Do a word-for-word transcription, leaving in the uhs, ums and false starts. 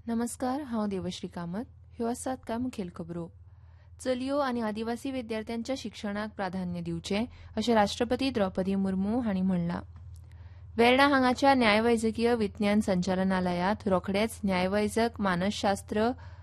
नमस्कार, हांव देवश्री कामत. ह्यो आसात कांय मुखेल खबरो. चलयो आनी आदिवासी विद्यार्थ्यांच्या शिक्षणाक प्राधान्य दिवचें अशें राष्ट्रपती द्रौपदी मुर्मू हांणी म्हणलां. वेर्णा हांगाच्या न्यायवैजकीय विज्ञान संचालनालयांत रोखडेच न्यायवैजक मानसशास्त्र